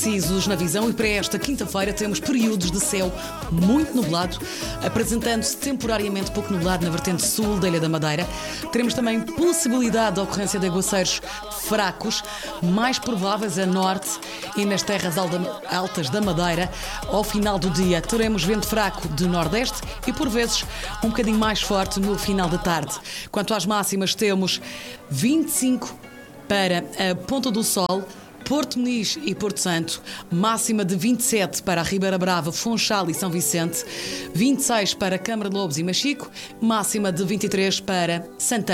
Precisos na visão e para esta quinta-feira temos períodos de céu muito nublado, apresentando-se temporariamente pouco nublado na vertente sul da Ilha da Madeira. Teremos também possibilidade de ocorrência de aguaceiros fracos, mais prováveis a norte e nas terras altas da Madeira. Ao final do dia teremos vento fraco de nordeste e por vezes um bocadinho mais forte no final da tarde. Quanto às máximas, temos 25 para a Ponta do Sol, Porto Muniz e Porto Santo, máxima de 27 para a Ribeira Brava, Funchal e São Vicente, 26 para Câmara de Lobos e Machico, máxima de 23 para Santana.